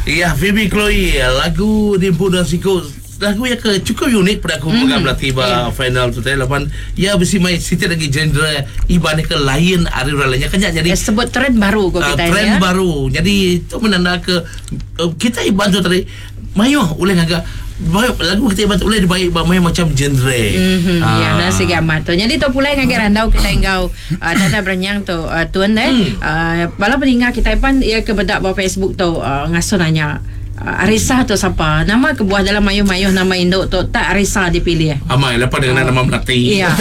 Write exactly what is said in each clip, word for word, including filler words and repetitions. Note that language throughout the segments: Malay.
Ya, Phoebe Chloe, lagu Dimpu dan Siku, lagu yang ke cukup unik pada aku program mm. tiba yeah. final tu tadi lapan ya besi mai situ lagi genre ibarat ke lain hari ralanya kan jadi ya, sebut trend baru kau kita uh, trend ya. baru jadi itu menanda ke uh, kita ibarat tadi mayo oleh agak lagu kita ibarat oleh baik mayo macam genre mm-hmm. ah. ya nasi gamat tu jadi tu pula ngagak randau kita engkau uh, tata bernyang tu uh, tuan eh mm. uh, bala peninggal kita pan ia ke bedak bawa Facebook tu uh, ngaso nanya uh, Arisa tu siapa nama kebuah dalam mayu-mayu nama induk tu tak Arisa dipilih amai lepas dengan uh. nama Melati iya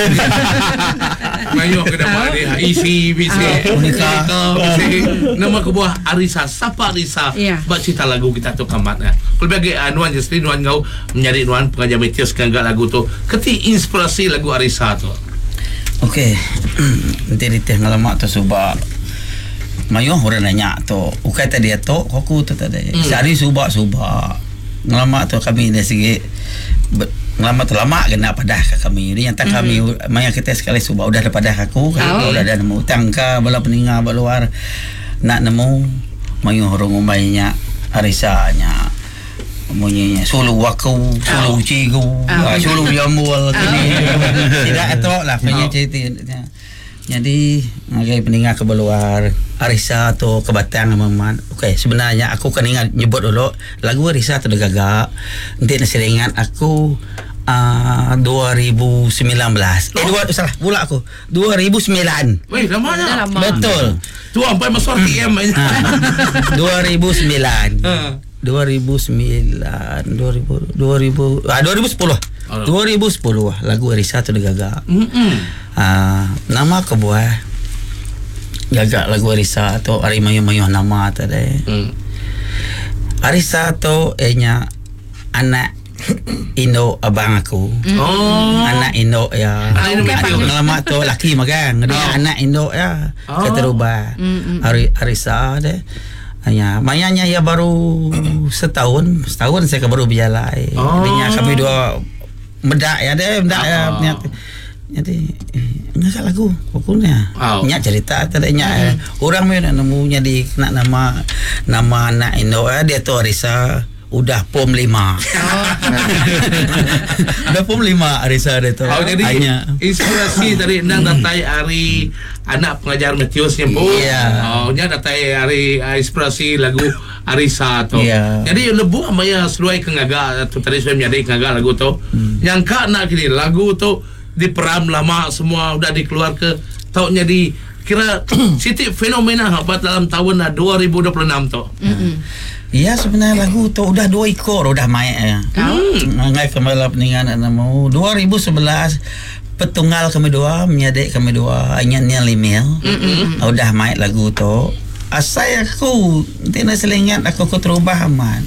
mayu ke nama dia isi bisi unika bisi nama kebuah Arisa siapa Arisa yeah. buat cerita lagu kita tu kamat ya kalau bagi uh, Nuan Jasri Nuan kau mencari Nuan pengajar Metius kagak lagu tu keti inspirasi lagu Arisa tu okey nanti diteh ngalamak tu subak mayo orang nanya tu ukai tadi tu aku tu tadi hmm. sehari subak subak ngalamak tu kami dah segi ngalamak tu lama kena padah ke kami ni yang tak kami hmm. maya kita sekali subak udah ada padah aku kan oh. udah ada nemu tangka bala peninggal bala luar nak nemu mayo orang umpainya Arisa nya Munyinya sulu waku, sulu cigu, oh. sulu jambul, kini tidak itu lah punya cerita. Jadi ngagai peninggal ke luar Arisa atau ke Batang Maman. Okey, sebenarnya aku kan ingat nyebut dulu lagu Arisa tu dah gagak. Nanti nasi ingat aku uh, dua ribu sembilan belas. Oh. Eh dua salah pula aku. dua ribu sembilan. Weh, lamanya. Lama. Betul. Tu sampai masuk T M aja. dua ribu sembilan. dua ribu sembilan dua ribu dua ribu ah dua ribu sepuluh oh. dua ribu sepuluh lagu Arisa tu dah gagak. Mm-hmm. Ah, nama kebuah gagak lagu Arisa tu hari mayu-mayu nama tadi. Mm. Arisa tu ehnya anak Indo abang aku. Mm. Oh. Anak Indo ya. Nama tu laki magang. Dia oh. anak Indo ya. Oh. Kata rubah. Mm-hmm. Ari Arisa deh. Hanya mayanya ya baru setahun setahun saya ke baru berjalan. Oh. Jadinya kami dua medak ya deh medak oh. ya jadi enggak lagu pokoknya oh. nyak cerita tadinya hmm. orang mana nemunya di nak nama nama anak Indo dia tu Arisa udah pom lima. Oh. Udah pom lima Arisa dia tu. Oh, jadi hanya inspirasi dari nang datai hari anak pengajar Metius yang pun. Yeah. Oh, nya datai hari inspirasi lagu Arisa tu. Yeah. Jadi lebu amaya seluai kengaga tu tadi saya menjadi kengaga lagu tu. Hmm. Yang kak nak kini lagu tu diperam lama semua udah dikeluar ke tau jadi kira Siti fenomena apa dalam tahun dua ribu dua puluh enam tu. Mm-hmm. Ya sebenarnya lagu tu udah dua ekor udah main ya. Hmm. Ngai kembali peninggalan nama dua ribu sebelas petunggal kami dua menyadek kami dua nyanyi limel. Mm-hmm. Udah main lagu tu. Asal aku tina selingat aku aku terubah aman.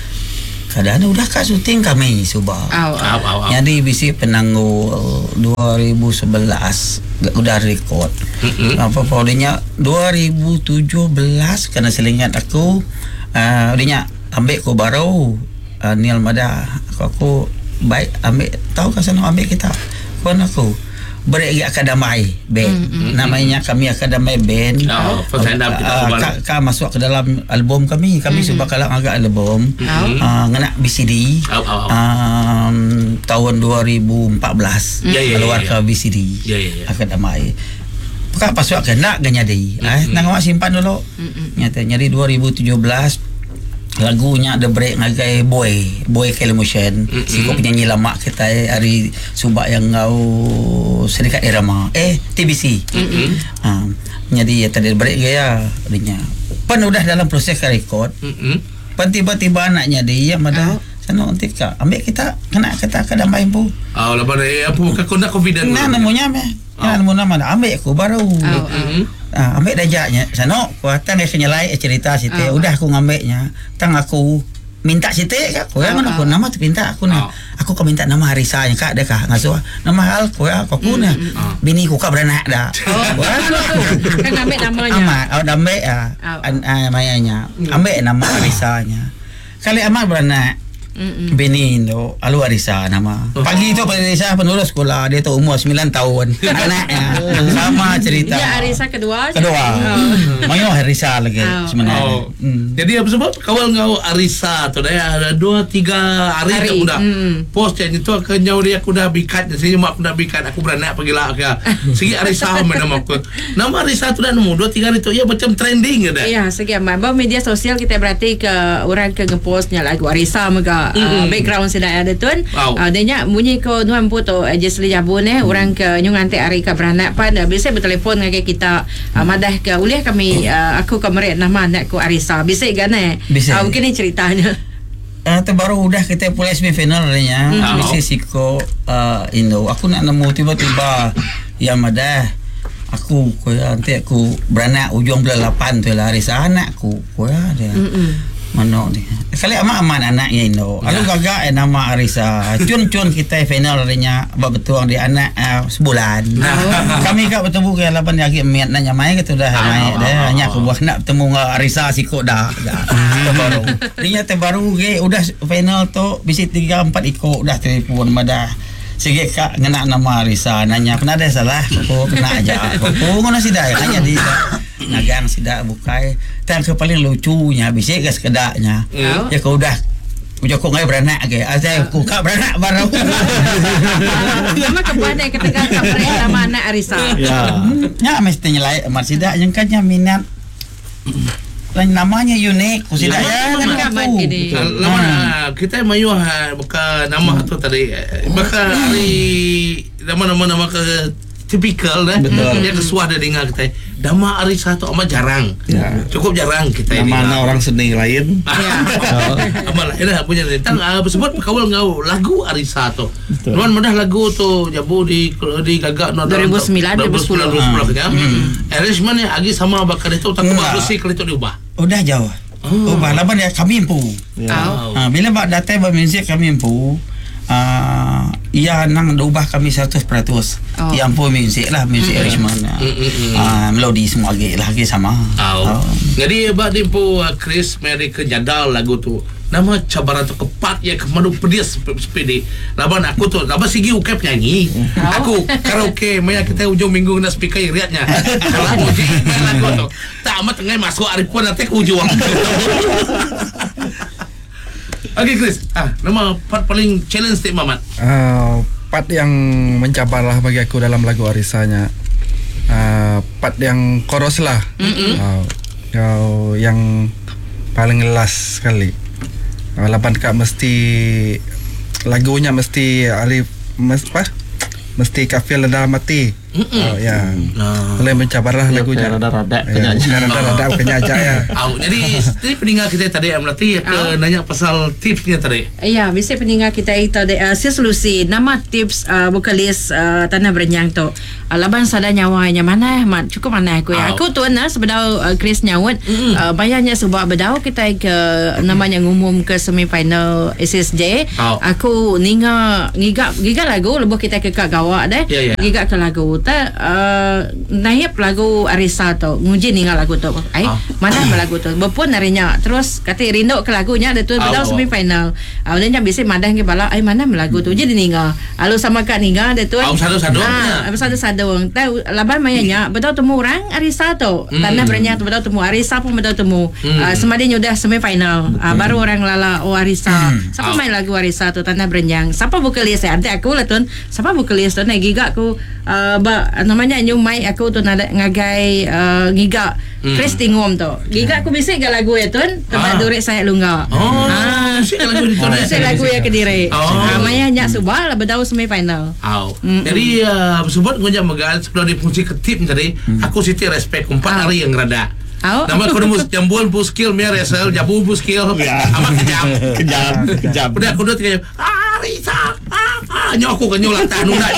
Kadang udah kak syuting kami subah. Oh, oh, oh, oh. Jadi bisi penangguh dua ribu sebelas udah record. Mm-hmm. Apa podenya dua ribu tujuh belas karena selingat aku uh, dinya ambil ko baru uh, Niel Mada aku, aku baik ambil tahu ka sana ambil kita. Kon aku beri akademi band. Mm-hmm. Namanya kami akademi band. Oh, uh, uh, kak ka masuk ke dalam album kami. Kami mm-hmm. cuba kalau agak album. Mm-hmm. Uh, ngena B C D. Oh, oh, oh. Um, tahun dua ribu empat belas mm-hmm. keluar yeah, yeah, yeah. ke B C D. Yeah, yeah, yeah. Akademi. Kak pasuk ke nak ganyadi. Mm-hmm. Eh nang awak simpan dulu. Mm-hmm. Nyata nyari dua ribu tujuh belas lagunya The Break ngagai Boy Boy Kelmotion mm-hmm. si kau penyanyi lama kita hari subak yang kau sedikit irama eh T B C mm-hmm. uh, jadi ya tadi break gaya dinya pan udah dalam proses record mm-hmm. pan tiba-tiba anaknya dia ada oh. sana nanti kak ambil kita kena kata kada main pu oh lepas ni apa kau nak confident nah namanya meh ya namun nama ambil aku baru oh, mm-hmm. Ah, ambil dajaknya sana kuatan dia kenyalai cerita situ oh. udah aku ngambilnya tang aku minta situ kak aku yang mana aku nama tu minta aku nah oh. aku kau minta nama Arisa nya kak deh kak ngasuh nama hal aku ya aku punya oh. bini ku kak beranak dah oh. kan ambil namanya amat oh ambil ya oh. an, an, mayanya ambil nama Arisa nya kali amat beranak Mm-mm. Bini Indo, Alu Arisa nama. Pagi tu Arisa penulis sekolah, dia tu umur sembilan tahun. Anaknya sama cerita. Ya, Arisa kedua. Kedua. Oh. Mayo Arisa lagi oh. sebenarnya. Oh. Hmm. Jadi apa sebab kawal ngau Arisa tu dah ada dua tiga hari, hari. Aku dah hmm. post yang itu akan jauh dia aku dah bikat sini mak aku dah bikat aku beranak pergi lah ke. Segi Arisa nama aku. Nama Arisa tu dah nemu dua tiga hari tu ya macam trending dah. Ya, segi aman. Bahawa media sosial kita berarti ke orang ke ngepostnya lagu Arisa mega. Uh, background sida ada tuan. Wow. Uh, dia bunyi ko nuan puto uh, Jesli Jabun eh orang ke nyung ante ari ka beranak pan uh, bisa bertelefon dengan kita uh, madah ke ulih kami uh, aku ke meret nama anak ko Arisa. Bisa gana. Uh, mungkin ni ceritanya. Uh, terbaru udah kita pulai semifinal nya. Mm-hmm. Bisa siko uh, Indo. Aku nak nemu tiba-tiba yang madah aku ko ante aku beranak ujung bulan lapan tu lah Arisa anakku ko ya dia. Mm-mm. Mana ni? Kali aman-aman anaknya Indo. Lalu ya. Gagak eh, nama Arisa. Cun-cun kita final nya betul dia anak uh, sebulan. Nah. Kami kak bertemu ke lapan lagi miat nanya mai gitu dah mai dah hanya aku buat nak bertemu dengan Arisa siko dah. Baru. Dia terbaru ke udah final tu bisa tiga empat iko dah telefon madah. Sige kak ngena nama Arisa nanya pernah ada salah aku kena aja aku ngono sih dah nanya di nagang sida bukai tang ke paling lucunya bisa ke sekedaknya mm. ya kau udah udah kau ngai beranak ke saya aku kak beranak baru lama kepada ketika sampai nama anak Arisa ya ya mesti nyelai masida yang kan minat lain namanya unik kusida ya kan aku lama kita mayu buka nama tu tadi maka hari nama-nama nama ke tipikal dah dia kesuah dah dengar kita nama Arisa tu amat jarang ya. Cukup jarang kita ini mana orang seni lain amal lain dah punya tentang sebut kawal ngau lagu Arisa tu nuan mudah lagu tu jabu di di gagak dua ribu sembilan dua ribu sepuluh ya arrangement yang agi sama bakal itu tak bagus sih kalau itu diubah udah jauh oh balaban ya kami empu bila bak datang bermuzik kami empu Uh, ia nang ubah kami seratus peratus oh. Yang pun muzik lah muzik arrangement mm-hmm. uh, melodi semua lagi lagi sama oh. Oh. Jadi bak dimpu uh, Chris mari ke jadal lagu tu nama cabaran tu kepat ya kemadu pedas sepedi laban aku tu laban sigi ukep nyanyi oh. Aku karaoke maya kita ujung minggu kena speaker riatnya lagu tu lagu tu tak amat tengah masuk arifun nanti ke ujung. Okey Chris, ah nama part paling challenge Tik Mamat. Uh, part yang mencabarlah bagi aku dalam lagu Arisanya. Uh, part yang chorus lah. Uh, uh, yang paling last sekali. Uh, lapan kak mesti lagunya mesti alif mes apa? Mesti kafir dalam mati. Oh ya. Boleh mencabarlah lagunya. Rada-rada penyanyi. Rada-rada penyanyi ya. Oh, jadi jadi pendengar kita tadi Melati ke nanya pasal tipsnya tadi. Ya, bisa pendengar kita itu uh, solusi nama tips uh, vokalis uh, Tanah Berenyang tu. Uh, laban sada nyawanya mana mat cukup mana aku ya. Aku tu na sebedau uh, Chris nyawut uh, bayarnya sebab bedau kita ke namanya ngumum ke semifinal S S J. Aku ninga ngigak ngigak lagu lebuh kita ke kak gawak deh. Ngigak ke lagu ta uh, naip lagu Arisa tu nguji ninga lagu tu ai ah. Mana lagu tu bepun harinya terus kata rindu ke lagunya ada tu bedau semifinal awalnya uh, bisa madah ke bala ai mana lagu tu jadi ninga alu sama kak ninga ada tu ah sadu-sadu ah sadu-sadu tahu laban mayanya bedau temu orang Arisa tu hmm. Tanah Berenyang tu bedau temu Arisa pun bedau temu hmm. uh, semadanya udah semifinal uh, hmm. baru orang lala oh Arisa hmm. siapa main lagu Arisa tu Tanah Berenyang siapa vokalis saya ante aku lah tu siapa vokalis tu nak gigak aku uh, namanya new mic aku tu nak ngagai uh, giga hmm. Chris Tingom tu giga aku bisik ke lagu ya tun tempat ah. Durik saya lungga oh ah. Bisik lagu itu bisik lagu ya Kediri oh. uh, Maya nyak subah lah bedau semifinal oh. Mm-hmm. Jadi uh, sebut ngajak megal sebelum dipunci ke tip tadi hmm. aku siti respect empat hari yang rada oh. Nama aku mus jambuan pu skill mer resel jabu pu skill amat kejam kejam kejam udah aku udah tiga Arisa ah nyo aku kenyo lah tanu nak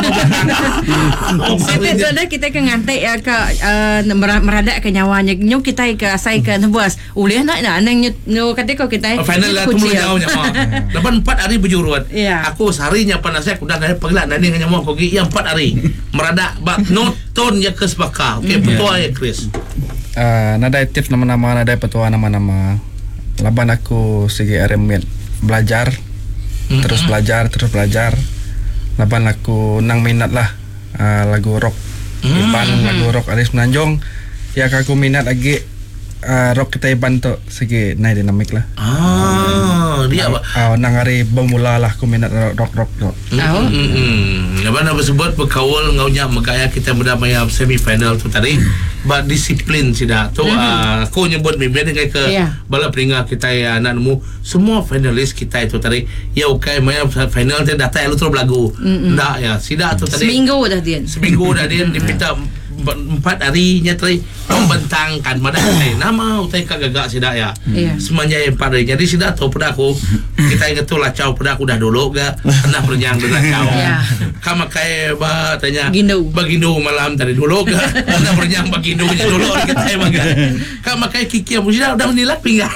kita tu dah kita ke ngantai ya ke meradak ke nyawanya nyo kita ke asai ke nebas ulih nak nak nang nyo kata kau kita final lah tu jauh nya lapan empat hari berjuruan aku seharinya panas aku dah pegla nani dengan nyamuk aku yang empat hari meradak bat noton ya ke sebaka okey betul ya Chris. Uh, nada tips nama-nama nada petua nama-nama laban aku segi arrangement belajar mm-hmm. terus belajar terus belajar. Laban aku nang minat lah uh, lagu rock mm-hmm. Iban lagu rock Aris Menanjung. Ya aku minat lagi uh, rock kita Iban tu segi naik dinamik lah. Ah, dia apa? Uh, nang hari bermula lah aku minat rock rock rock. Oh. Hmm. Apa nama sebut berkawal ngaunya makanya kita berdamai semi final tu tadi. Ba disiplin sida tu mm-hmm. uh, aku nyebut mimpi dengan ke yeah. bala peringkat kita ya anak nemu semua finalis kita itu tadi ya okey maya final dia data lu terus lagu mm-hmm. ndak ya sida tu tadi seminggu dah dia seminggu dah dia dipinta empat harinya tadi membentangkan mana eh nama utai kagak sida ya yeah. semuanya empat hari jadi sida tu pada aku kita ingat tu lacau pada aku dah dulu ga pernah bernyang dengan lacau yeah. Kama kayak ba tanya Gindu. bagindu malam tadi dulu ga pernah bernyang bagindu dulu kita emang ga kama kayak kiki yang sudah udah menilai pinggah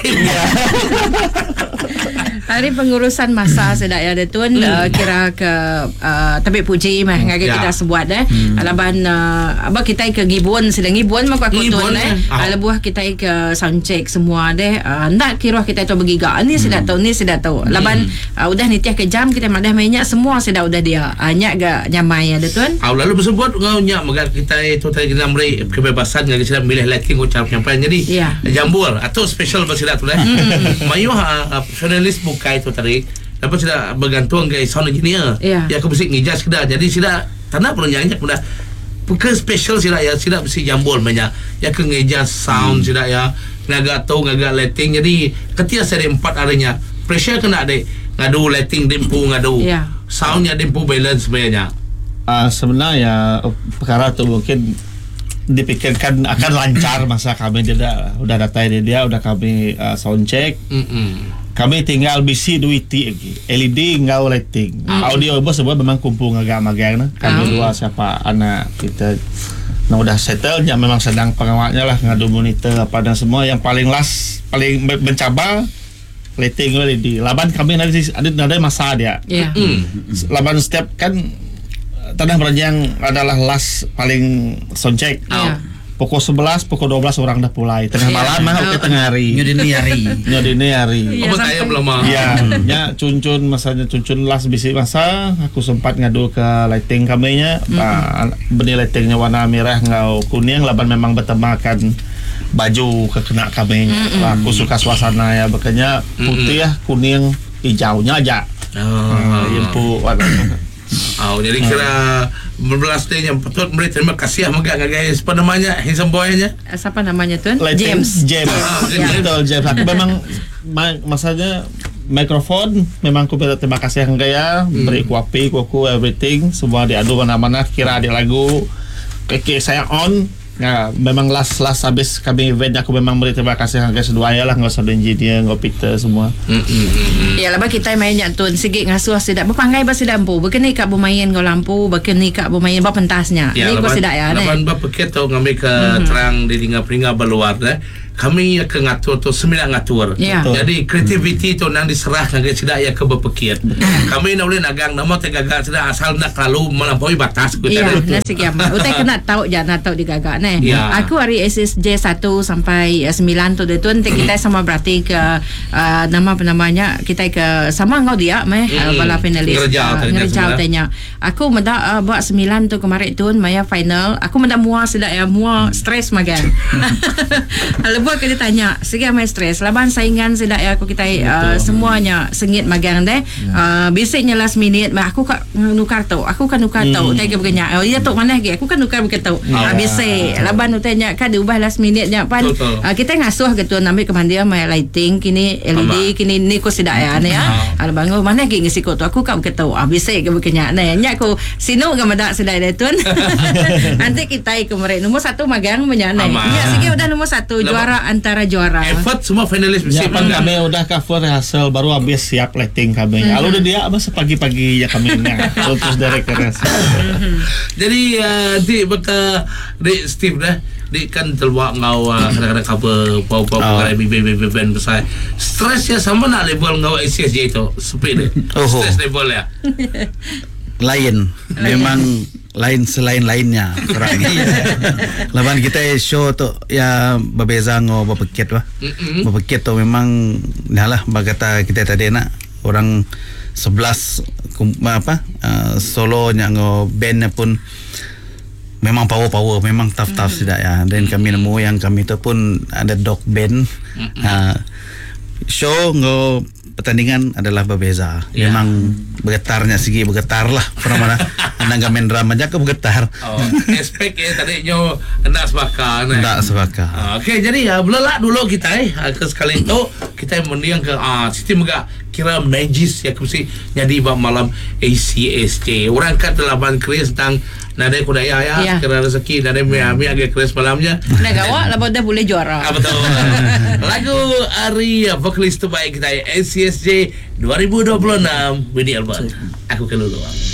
hari pengurusan masa sedak ya Datun mm. uh, kira ke uh, tapi puji mah ngagai yeah. kita sebuat eh mm. alaban uh, apa kita ke gibun sedang gibun mak aku tun eh ala buah kita ke sound check semua deh uh, ndak kira kita tu begiga ni mm. sedak tahu ni sedak tahu alaban mm. uh, udah nitiah ke jam kita madah mainnya semua sedak udah dia hanya uh, ga nyamai ya Datun uh, lalu bersebut ngau nya magar kita itu tadi kita beri kebebasan ngagai kita milih lighting ucap nyampai jadi yeah. jambul atau special bersedak tu deh mm. mayu uh, profesionalis buka itu tadi dapat sudah bergantung ke sound engineer yeah. ya aku mesti ngijas kita jadi sudah tanah perlu nyanyi sudah bukan special sudah ya sudah mesti jambul banyak ya ke ngijas sound hmm. sudah ya ngaga tahu ngaga lighting jadi ketika seri empat harinya pressure kena dek ngadu lighting dempu ngadu yeah. soundnya dempu balance sebenarnya uh, sebenarnya perkara tu mungkin dipikirkan akan lancar masa kami dia udah data dia udah kami uh, sound check mm-mm. Kami tinggal bisi duiti lagi L E D ngau lighting mm. audio bos sebab memang kumpul agak-agak nah. Kami mm. dua siapa anak kita nah udah settle ya memang sedang pengawalnya lah ngadu monitor apa dan semua yang paling last paling mencabar lighting L E D laban kami nanti ada ada masa dia yeah. mm. laban setiap kan tanah beranjang adalah last paling sound check yeah. Pukul sebelas, pukul dua belas orang dah mulai. Tengah malam mah oke tengah hari. Nyodini hari. Nyodini hari. Apa saya belum mah. Ya, nya cuncun masanya cuncun las bisi masa aku sempat ngadu ke lighting kaminya. Mm-hmm. Benih lightingnya warna merah ngau kuning laban memang bertemakan baju kekena kaminya. Mm-hmm. Aku suka suasana ya makanya putih ya, kuning, hijaunya aja. Oh, yempu warna. Oh, jadi kira berbelas deh yang patut beri terima kasih sama gak guys apa namanya handsome boy-nya siapa namanya tuan James James betul James aku memang masanya mikrofon memang aku terima kasih yang gaya hmm. beri kuapi kuku everything semua diadu mana-mana kira ada lagu oke saya on ya memang last last habis kami event aku memang beri terima kasih yang guys dua ya lah nggak usah engineer nggak Peter semua mm-hmm. ya lah kita main nyatun segi ngasuh sidak berpanggai basi lampu begini kak bermain ngau lampu begini kak bermain bap pentasnya ya, ini gua sidak ya laban bap paket tu ngambil ke mm-hmm. terang di tinggal-tinggal berluar deh kami ke ngatur tu sembilan ngatur yeah. jadi kreativiti tu nang diserah ngagai sidak ya ke berpikir kami nak boleh nagang nama tegagak sidak asal nak lalu melampaui batas kita iya nah segi amat utai kena tahu jangan tahu digagak nah yeah. aku hari S S J satu sampai sembilan tu dia tu nanti kita sama berarti ke uh, nama apa namanya kita ke sama ngau dia meh mm. uh, bala finalis ngerjau tanya aku menda uh, buat sembilan tu kemarin tu maya final aku menda mua sidak ya mua stres magan buat kita tanya segi amai stres laban saingan sedak ya aku kita uh, semuanya sengit magang deh uh, biasanya last minute bah aku kan nukar tau aku kan nukar tau tanya begenya oh iya tu mana lagi aku kan nukar begitu habis laban tanya kan diubah last minute nya pan uh, kita ngasuh gitu ambil kemandian mai lighting kini L E D kini ni ko sedak ya ne ya ala bangun mana lagi ngisi ko tu aku kan begitu habis ke begenya ne nya aku sino ga madak sedak detun nanti kita kemarin nomor satu magang menyana ya segi udah nomor satu juara antara juara effort semua finalis ya, kami udah cover hasil baru habis siap lighting kami mm-hmm. lalu udah dia apa sepagi-pagi ya kami terus dari keras jadi uh, di beka di Steve dah di kan terluak ngau uh, kadang-kadang cover pau-pau perkara B B B band besar stres ya sama nak level ngau S S J itu speed deh stres level ya lain memang lain selain lainnya kurang lawan kita show tu ya berbeza ngo berpikir wah berpikir tu memang nalah bagata kita tadi nak orang sebelas kum, apa uh, solonya ngo bandnya pun memang power-power, memang tough-tough mm-hmm. tidak ya. Dan kami nemu yang kami tu pun ada dog band. Mm-hmm. Uh, show ngo pertandingan adalah berbeza. Yeah. Memang bergetarnya segi bergetar lah. Pernah mana anak main drama aja ke bergetar. Oh, expect ya tadi nyo hendak sebaka. Hendak sebaka. Uh, Okey, jadi ya uh, belak dulu kita eh ke sekali itu kita mendiang ke ah uh, sistem juga kira magis ya kumsi jadi bab malam A C S J. Orang kat delapan keris tentang nada kudaya ya, yeah. Kira rezeki nada mi agak keris malamnya. Nah, gawak lah dah boleh juara. Ah, betul. Lagu Ari vokalis terbaik kita A C S J dua ribu dua puluh enam Winnie Albert. Aku keluluan.